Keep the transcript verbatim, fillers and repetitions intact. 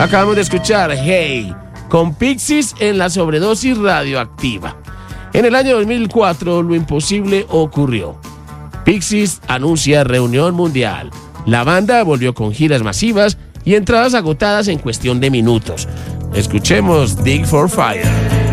Acabamos de escuchar Hey con Pixies en la sobredosis radioactiva. En el año dos mil cuatro lo imposible ocurrió. Pixies anuncia reunión mundial. La banda volvió con giras masivas y entradas agotadas en cuestión de minutos. Escuchemos Dig for Fire.